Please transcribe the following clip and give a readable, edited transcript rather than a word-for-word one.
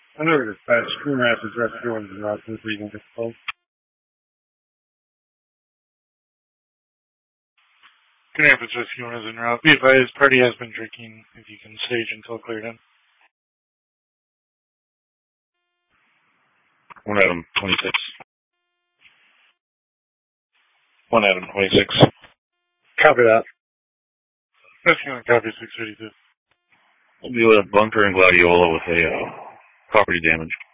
I know this bad schooner has addressed yours and not this reading difficult. Good Rapids Rescue is en route. Be advised, party has been drinking. If you can stage until cleared in. 1 Adam 26. 1 Adam 26. Copy that. Rescue on copy 632. We'll be with a bunker in Gladiola with a property damage.